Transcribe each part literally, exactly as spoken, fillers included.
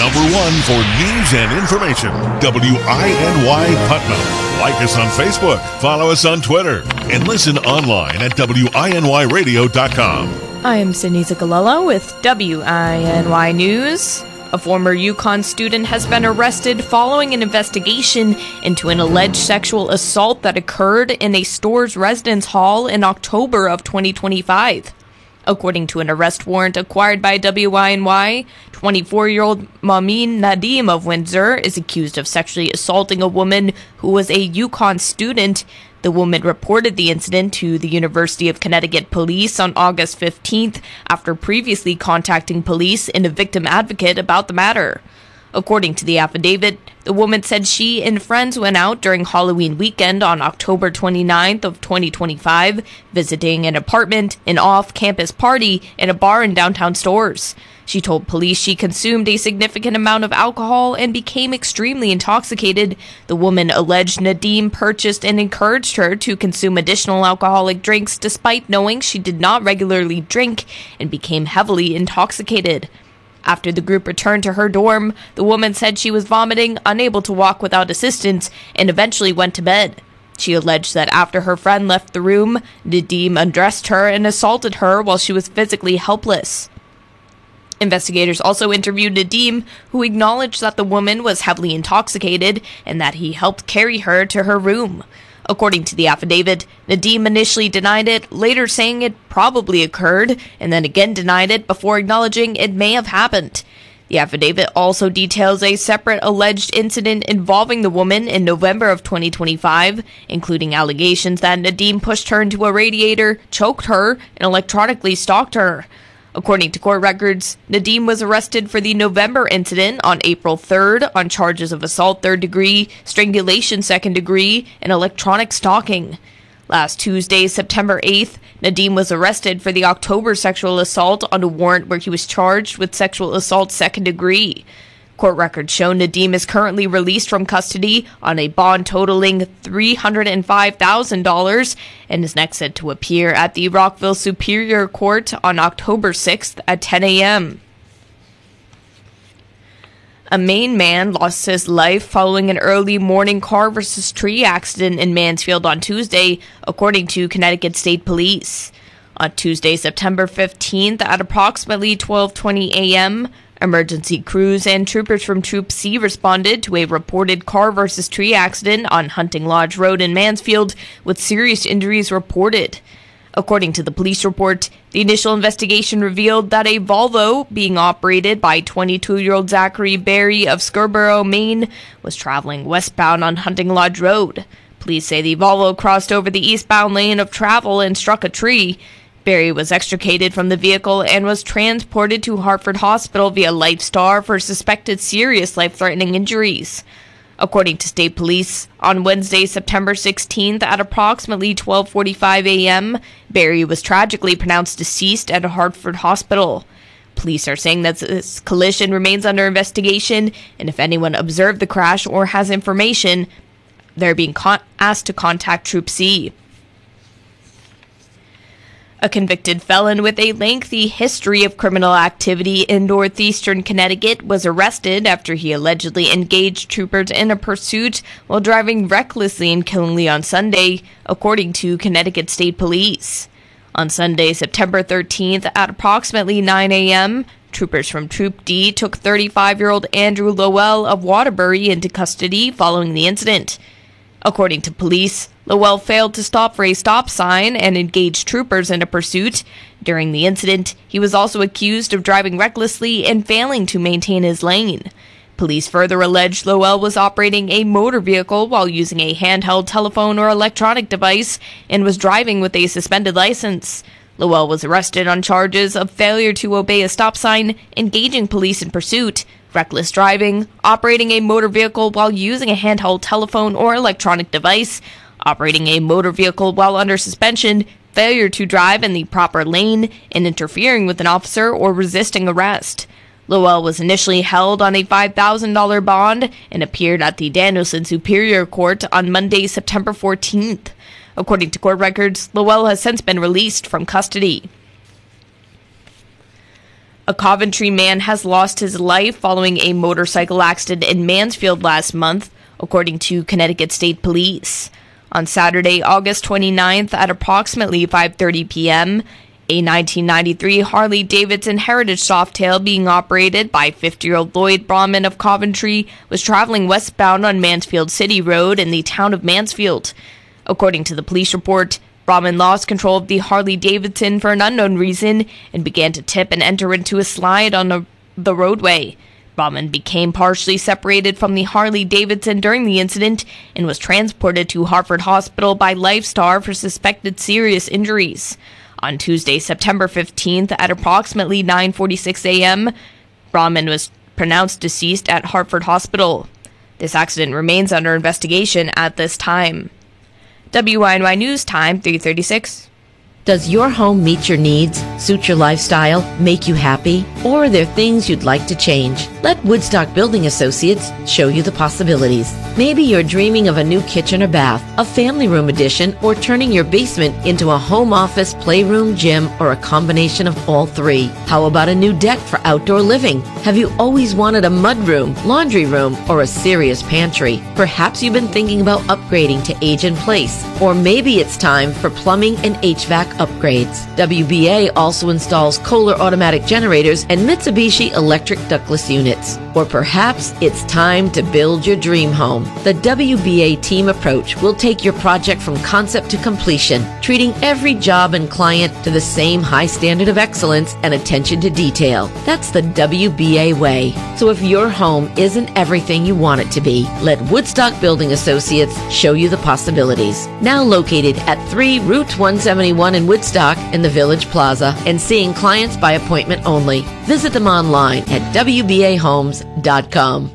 number one for news and information, W I N Y Putnam. Like us on Facebook, follow us on Twitter, and listen online at W I N Y radio dot com. I am Sydney Zicalello with W I N Y News. A former UConn student has been arrested following an investigation into an alleged sexual assault that occurred in a store's residence hall in October of twenty twenty-five. According to an arrest warrant acquired by W I N Y, twenty-four-year-old Mamin Nadim of Windsor is accused of sexually assaulting a woman who was a UConn student. The woman reported the incident to the University of Connecticut police on August fifteenth after previously contacting police and a victim advocate about the matter. According to the affidavit, the woman said she and friends went out during Halloween weekend on October twenty-ninth of twenty twenty-five, visiting an apartment, an off-campus party, and a bar in downtown Storrs. She told police she consumed a significant amount of alcohol and became extremely intoxicated. The woman alleged Nadim purchased and encouraged her to consume additional alcoholic drinks despite knowing she did not regularly drink and became heavily intoxicated. After the group returned to her dorm, the woman said she was vomiting, unable to walk without assistance, and eventually went to bed. She alleged that after her friend left the room, Nadim undressed her and assaulted her while she was physically helpless. Investigators also interviewed Nadim, who acknowledged that the woman was heavily intoxicated and that he helped carry her to her room. According to the affidavit, Nadim initially denied it, later saying it probably occurred, and then again denied it before acknowledging it may have happened. The affidavit also details a separate alleged incident involving the woman in November of twenty twenty-five, including allegations that Nadim pushed her into a radiator, choked her, and electronically stalked her. According to court records, Nadim was arrested for the November incident on April third on charges of assault third degree, strangulation second degree, and electronic stalking. Last Tuesday, September eighth, Nadim was arrested for the October sexual assault on a warrant where he was charged with sexual assault second degree. Court records show Nadim is currently released from custody on a bond totaling three hundred five thousand dollars and is next set to appear at the Rockville Superior Court on October sixth at ten a.m. A Maine man lost his life following an early morning car versus tree accident in Mansfield on Tuesday, according to Connecticut State Police. On Tuesday, September fifteenth at approximately twelve twenty a.m., emergency crews and troopers from Troop C responded to a reported car versus tree accident on Hunting Lodge Road in Mansfield, with serious injuries reported. According to the police report, the initial investigation revealed that a Volvo being operated by twenty-two-year-old Zachary Berry of Scarborough, Maine, was traveling westbound on Hunting Lodge Road. Police say the Volvo crossed over the eastbound lane of travel and struck a tree. Berry was extricated from the vehicle and was transported to Hartford Hospital via Lifestar for suspected serious life-threatening injuries. According to state police, on Wednesday, September sixteenth at approximately twelve forty-five a.m., Berry was tragically pronounced deceased at a Hartford hospital. Police are saying that this collision remains under investigation, and if anyone observed the crash or has information, they're being con- asked to contact Troop C. A convicted felon with a lengthy history of criminal activity in northeastern Connecticut was arrested after he allegedly engaged troopers in a pursuit while driving recklessly and killingly on Sunday, according to Connecticut State Police. On Sunday, September thirteenth at approximately nine a.m., troopers from Troop D took thirty-five-year-old Andrew Lowell of Waterbury into custody following the incident. According to police, Lowell failed to stop for a stop sign and engaged troopers in a pursuit. During the incident, he was also accused of driving recklessly and failing to maintain his lane. Police further alleged Lowell was operating a motor vehicle while using a handheld telephone or electronic device and was driving with a suspended license. Lowell was arrested on charges of failure to obey a stop sign, engaging police in pursuit, reckless driving, operating a motor vehicle while using a handheld telephone or electronic device, operating a motor vehicle while under suspension, failure to drive in the proper lane, and interfering with an officer or resisting arrest. Lowell was initially held on a five thousand dollars bond and appeared at the Danielson Superior Court on Monday, September fourteenth. According to court records, Lowell has since been released from custody. A Coventry man has lost his life following a motorcycle accident in Mansfield last month, according to Connecticut State Police. On Saturday, August twenty-ninth at approximately five thirty p.m., a nineteen ninety-three Harley-Davidson Heritage Softail being operated by fifty-year-old Lloyd Brahman of Coventry was traveling westbound on Mansfield City Road in the town of Mansfield. According to the police report, Brahman lost control of the Harley-Davidson for an unknown reason and began to tip and enter into a slide on the, the roadway. Brahman became partially separated from the Harley-Davidson during the incident and was transported to Hartford Hospital by Lifestar for suspected serious injuries. On Tuesday, September fifteenth, at approximately nine forty-six a.m., Brahman was pronounced deceased at Hartford Hospital. This accident remains under investigation at this time. W I N Y News Time, three thirty-six. Does your home meet your needs, suit your lifestyle, make you happy? Or are there things you'd like to change? Let Woodstock Building Associates show you the possibilities. Maybe you're dreaming of a new kitchen or bath, a family room addition, or turning your basement into a home office, playroom, gym, or a combination of all three. How about a new deck for outdoor living? Have you always wanted a mudroom, laundry room, or a serious pantry? Perhaps you've been thinking about upgrading to age in place. Or maybe it's time for plumbing and H V A C upgrades. W B A also installs Kohler automatic generators and Mitsubishi electric ductless units. Or perhaps it's time to build your dream home. The W B A team approach will take your project from concept to completion, treating every job and client to the same high standard of excellence and attention to detail. That's the W B A way. So if your home isn't everything you want it to be, let Woodstock Building Associates show you the possibilities. Now located at three Route one seventy-one in Woodstock in the Village Plaza and seeing clients by appointment only. Visit them online at w b a homes dot com.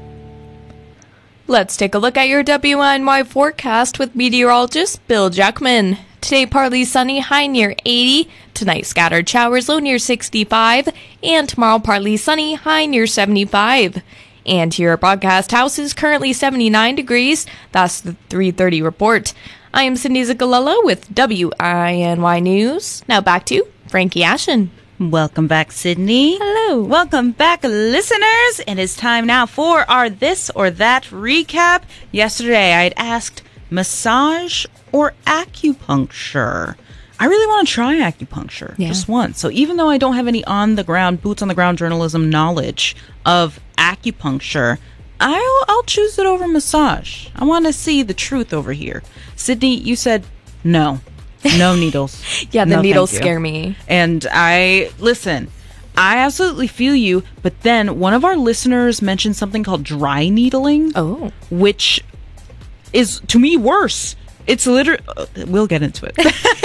Let's take a look at your W I N Y forecast with meteorologist Bill Jackman. Today, partly sunny, high near eighty. Tonight, scattered showers, low near sixty-five. And tomorrow, partly sunny, high near seventy-five. And here at Broadcast House is currently seventy-nine degrees. That's the three thirty report. I am Cindy Zagalello with W I N Y News. Now back to Frankie Ashen. Welcome back, Sydney. Hello. Welcome back, listeners. And it's time now for our This or That recap. Yesterday, I had asked massage or acupuncture. I really want to try acupuncture yeah. just once. So even though I don't have any on-the-ground, boots-on-the-ground journalism knowledge of acupuncture, I'll, I'll choose it over massage. I want to see the truth over here. Sydney, you said no. No needles. yeah, the no, needles scare me. And I, listen, I absolutely feel you. But then one of our listeners mentioned something called dry needling. Oh. Which is, to me, worse. It's literally, uh, we'll get into it.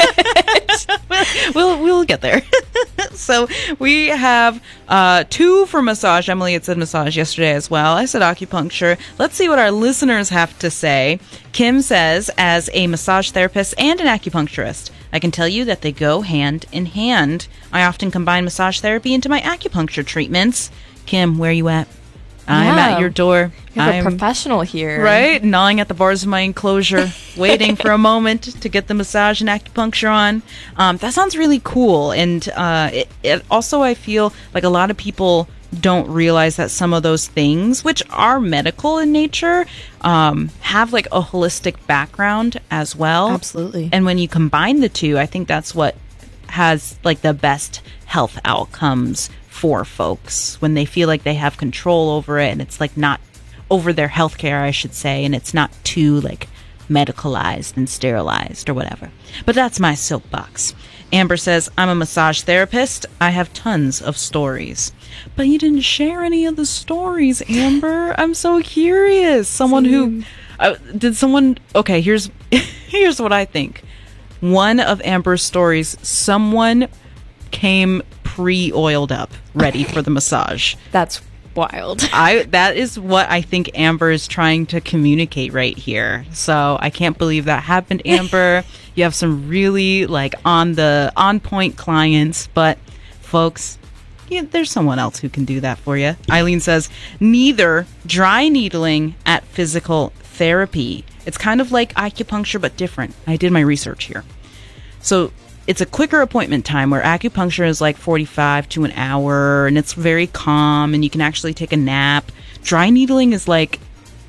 we'll, we'll get there. So we have uh, two for massage. Emily had said massage yesterday as well. I said acupuncture. Let's see what our listeners have to say. Kim says, as a massage therapist and an acupuncturist, I can tell you that they go hand in hand. I often combine massage therapy into my acupuncture treatments. Kim, where are you at? I'm yeah. at your door. You're I'm a professional here. Right? Gnawing at the bars of my enclosure, waiting for a moment to get the massage and acupuncture on. Um, that sounds really cool. And uh, it, it also, I feel like a lot of people don't realize that some of those things, which are medical in nature, um, have like a holistic background as well. Absolutely. And when you combine the two, I think that's what has like the best health outcomes for folks, when they feel like they have control over it and it's like not over their healthcare, I should say, and it's not too like medicalized and sterilized or whatever. But that's my soapbox. Amber says, I'm a massage therapist. I have tons of stories. But you didn't share any of the stories, Amber. I'm so curious. Someone Same. who uh, did someone okay, here's here's what I think. One of Amber's stories, someone came pre-oiled up, ready for the massage. That's wild. I that is what I think Amber is trying to communicate right here. So I can't believe that happened, Amber. You have some really like on the on point clients, but folks, yeah, there's someone else who can do that for you. Eileen says, neither dry needling at physical therapy. It's kind of like acupuncture, but different. I did my research here. So it's a quicker appointment time where acupuncture is like forty-five to an hour, and it's very calm, and you can actually take a nap. Dry needling is like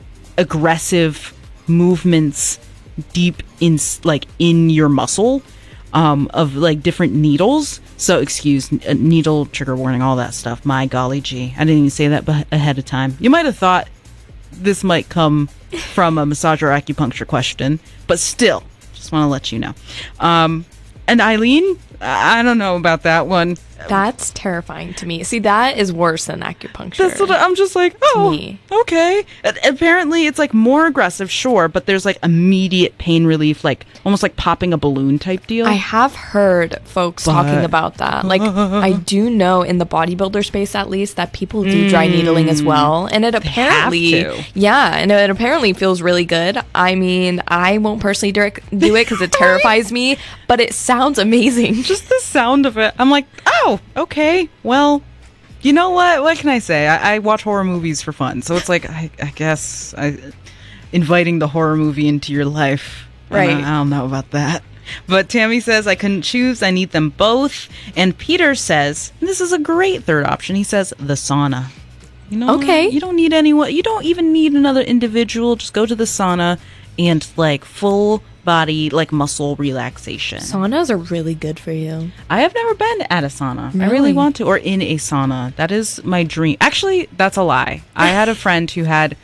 aggressive movements deep in like in your muscle um, of like different needles. So excuse uh, needle trigger warning, all that stuff. My golly gee, I didn't even say that b- ahead of time. You might have thought this might come from a massage or acupuncture question, but still, just want to let you know. Um, and Eileen, I don't know about that one. That's terrifying to me. See, that is worse than acupuncture. That's what I- I'm just like, oh, me. okay. A- apparently, it's like more aggressive, sure, but there's like immediate pain relief, like almost like popping a balloon type deal. I have heard folks But- talking about that. Like, I do know in the bodybuilder space, at least, that people do dry needling as well. And it apparently, to. yeah, and it apparently feels really good. I mean, I won't personally do it do it because it terrifies me, but it sounds amazing. Just the sound of it, I'm like, oh, okay. Well, you know what? What can I say? I, I watch horror movies for fun, so it's like I, I guess I, inviting the horror movie into your life. Right. I, I don't know about that. But Tammy says, I couldn't choose. I need them both. And Peter says, this is a great third option. He says, the sauna. You know, Okay. you don't need anyone. You don't even need another individual. Just go to the sauna and like full body, like muscle relaxation. Saunas are really good for you. I have never been at a sauna. I Really? really want to, or in a sauna. That is my dream. Actually, that's a lie. I had a friend who had,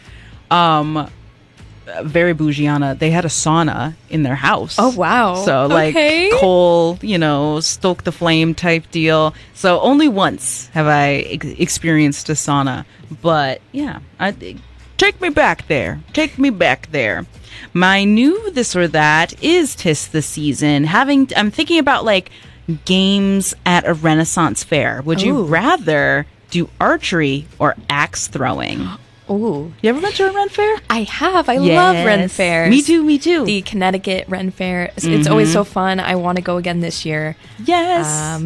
um, very bougiana. They had a sauna in their house. Oh, wow. So like Okay. coal, you know, stoke the flame type deal. So only once have I ex- experienced a sauna. But yeah, I, take me back there. Take me back there. My new this or that is 'tis the season. Having, I'm thinking about like games at a Renaissance fair. Would you Ooh. rather do archery or axe throwing? Ooh. You ever been to a Ren fair? I have. I love Ren Yes. fairs. Me too, me too. The Connecticut Ren Fair. It's, it's always so fun. I want to go again this year. Yes. Um,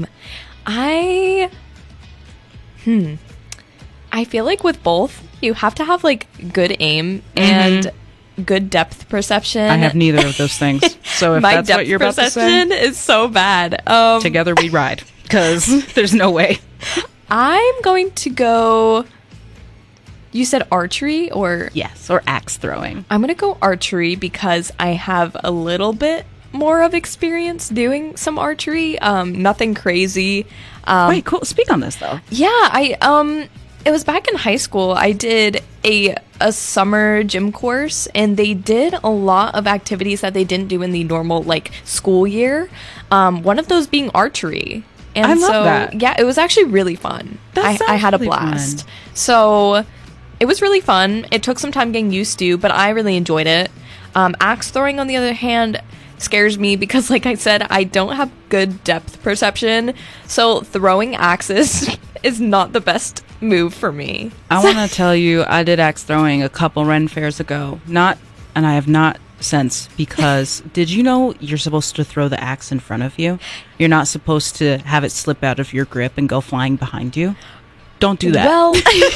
I, hmm, I feel like with both, you have to have like good aim and good depth perception. I have neither of those things. So if My that's depth what you're about to perception say, is so bad. Um, together we ride. Because there's no way. I'm going to go. You said archery, or Yes, or axe throwing. I'm going to go archery because I have a little bit more of experience doing some archery. Um, nothing crazy. Um, Wait, cool. Speak on this though. Yeah, I um it was back in high school. I did a a summer gym course, and they did a lot of activities that they didn't do in the normal like school year. Um, one of those being archery. And I love so that. yeah, it was actually really fun. That I, sounds I had a really blast. fun. So it was really fun. It took some time getting used to, but I really enjoyed it. Um, axe throwing, on the other hand, scares me because, like I said, I don't have good depth perception. So throwing axes is not the best move for me. I want to tell you, I did axe throwing a couple Ren fairs ago. Not, and I have not since, because did you know you're supposed to throw the axe in front of you? You're not supposed to have it slip out of your grip and go flying behind you. Don't do that. Well,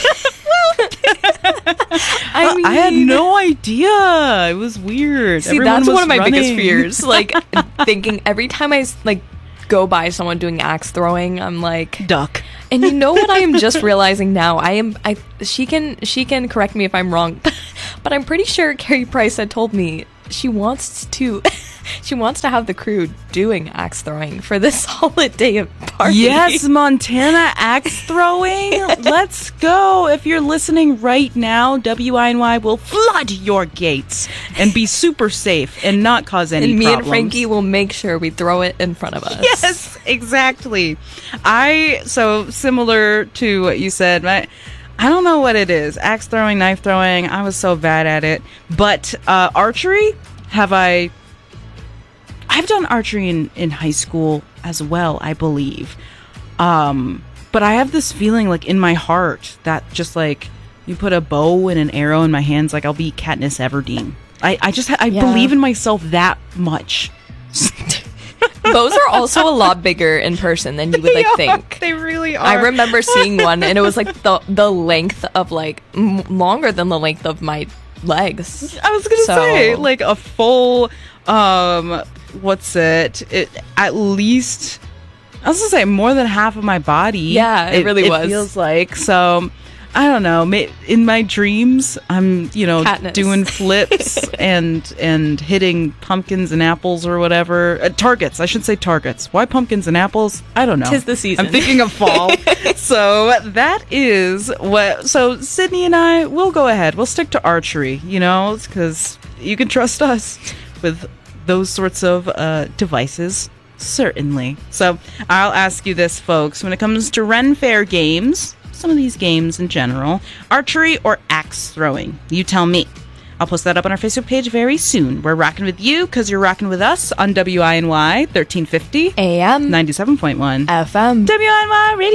I mean, I had no idea. It was weird. see, Everyone that's was one of my biggest running. fears. Like thinking every time I like go by someone doing axe throwing, I'm like, Duck. and you know what I am just realizing now? I am I she can she can correct me if I'm wrong, but I'm pretty sure Carrie Price had told me she wants to she wants to have the crew doing axe throwing for this holiday of party. Yes, Montana axe throwing. Let's go. If you're listening right now, W I N Y will flood your gates and be super safe and not cause any and me problems. and Frankie will make sure we throw it in front of us. Yes, exactly. I, so similar to what you said, my, I don't know what it is. Axe throwing, knife throwing. I was so bad at it. But uh, archery, have I... I've done archery in, in high school as well, I believe. Um, but I have this feeling like in my heart that just like you put a bow and an arrow in my hands, like I'll be Katniss Everdeen. I, I just, ha- I Yeah. believe in myself that much. Bows are also a lot bigger in person than you would like think. They really are. I remember seeing one, and it was like the the length of like m- longer than the length of my legs. I was gonna So- say like a full um what's it? It at least, I was gonna say more than half of my body. Yeah, it really was. It feels like. So, I don't know. In my dreams, I'm, you know, Katniss. doing flips and and hitting pumpkins and apples or whatever. Uh, targets. I should say targets. Why pumpkins and apples? I don't know. 'Tis the season. I'm thinking of fall. So that is what. So Sydney and I, we'll go ahead. We'll stick to archery. You know, because you can trust us with those sorts of uh, devices. Certainly. So I'll ask you this, folks. When it comes to Ren Fair games, some of these games in general, archery or axe throwing, you tell me. I'll post that up on our Facebook page very soon. We're rocking with you because you're rocking with us on W I N Y thirteen fifty A M ninety-seven point one F M W I N Y Radio.